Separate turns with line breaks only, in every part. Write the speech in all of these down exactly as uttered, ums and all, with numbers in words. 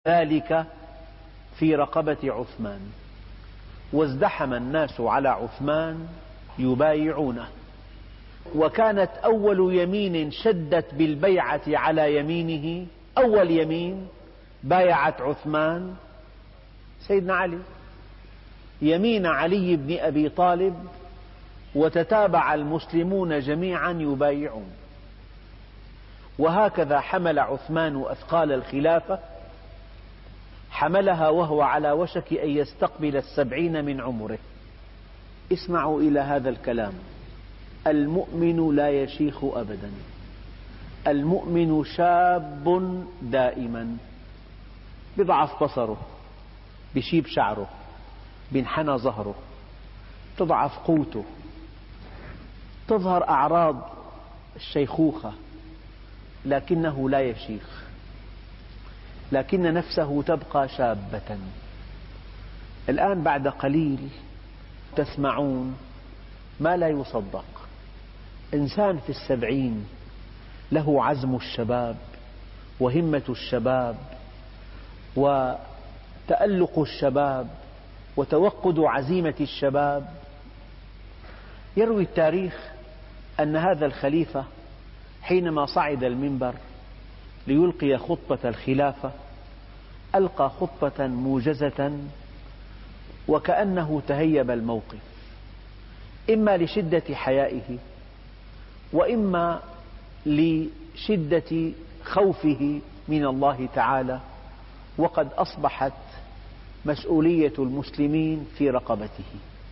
ذلك في رقبة عثمان، وازدحم الناس على عثمان يبايعونه، وكانت أول يمين شدت بالبيعة على يمينه، أول يمين بايعت عثمان سيدنا علي، يمين علي بن أبي طالب، وتتابع المسلمون جميعا يبايعون. وهكذا حمل عثمان أثقال الخلافة، حملها وهو على وشك أن يستقبل السبعين من عمره. اسمعوا إلى هذا الكلام: المؤمن لا يشيخ أبدا، المؤمن شاب دائما، بضعف بصره، بشيب شعره، بينحنى ظهره، تضعف قوته، تظهر أعراض الشيخوخة، لكنه لا يشيخ، لكن نفسه تبقى شابة. الآن بعد قليل تسمعون ما لا يصدق: إنسان في السبعين له عزم الشباب وهمة الشباب وتألق الشباب وتوقد عزيمة الشباب. يروي التاريخ أن هذا الخليفة حينما صعد المنبر ليلقي خطبة الخلافة ألقى خطبة موجزة وكأنه تهيب الموقف، إما لشدة حيائه وإما لشدة خوفه من الله تعالى، وقد أصبحت مسؤولية المسلمين في رقبته.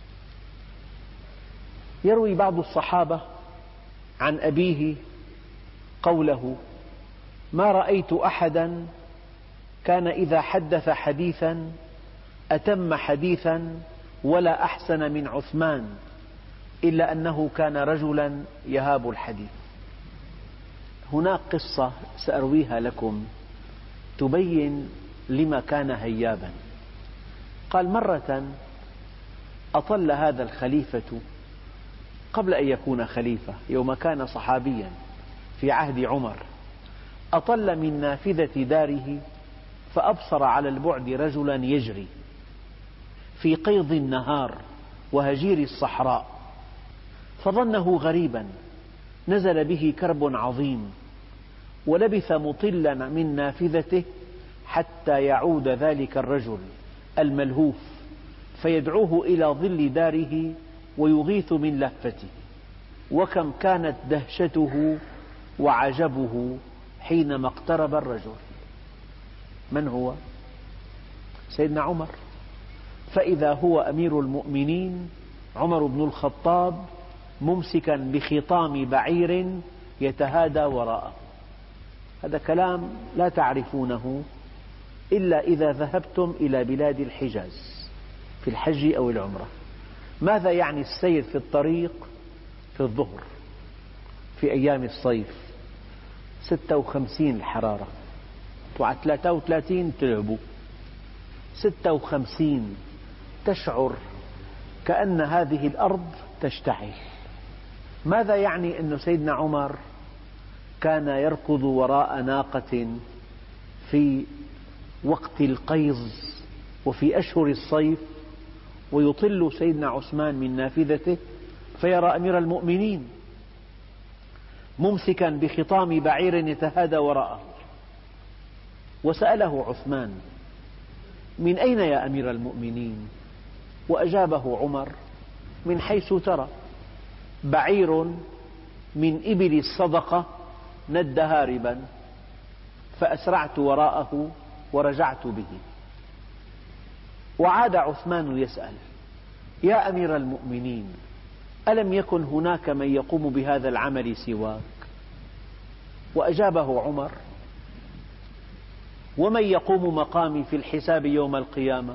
يروي بعض الصحابة عن أبيه قوله: ما رأيت أحدا كان إذا حدث حديثا أتم حديثا ولا أحسن من عثمان، إلا أنه كان رجلا يهاب الحديث. هناك قصة سأرويها لكم تبين لما كان هيابا. قال: مرة أطل هذا الخليفة قبل أن يكون خليفة، يوم كان صحابيا في عهد عمر، أطل من نافذة داره فأبصر على البعد رجلا يجري في قيض النهار وهجير الصحراء، فظنه غريبا، نزل به كرب عظيم، ولبث مطلا من نافذته حتى يعود ذلك الرجل الملهوف فيدعوه إلى ظل داره ويغيث من لهفته. وكم كانت دهشته وعجبه حينما اقترب الرجل. من هو؟ سيدنا عمر. فإذا هو أمير المؤمنين عمر بن الخطاب ممسكا بخطام بعير يتهادى وراءه. هذا كلام لا تعرفونه إلا إذا ذهبتم إلى بلاد الحجاز في الحج أو العمرة. ماذا يعني السير في الطريق في الظهر في أيام الصيف؟ ستة وخمسين الحرارة، وعلى ثلاثة وثلاثين تلعبوا. ستة وخمسين تشعر كأن هذه الأرض تشتعل. ماذا يعني أن سيدنا عمر كان يركض وراء ناقة في وقت القيظ وفي أشهر الصيف، ويطل سيدنا عثمان من نافذته فيرى أمير المؤمنين ممسكا بخطام بعير يتهادى وراءه. وسأله عثمان: من أين يا أمير المؤمنين؟ وأجابه عمر: من حيث ترى، بعير من إبل الصدقة ند هاربا فأسرعت وراءه ورجعت به. وعاد عثمان يسأل: يا أمير المؤمنين، ألم يكن هناك من يقوم بهذا العمل سواك؟ وأجابه عمر: ومن يقوم مقامي في الحساب يوم القيامة؟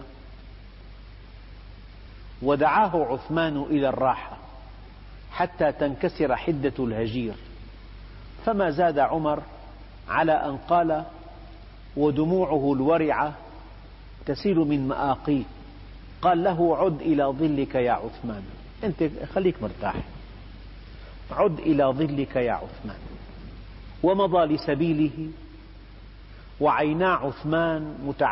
ودعاه عثمان إلى الراحة حتى تنكسر حدة الهجير، فما زاد عمر على أن قال ودموعه الورعة تسيل من مآقيه، قال له: عد إلى ظلك يا عثمان، أنت خليك مرتاح، عد إلى ظلك يا عثمان. ومضى لسبيله، وعينا عثمان متعلقة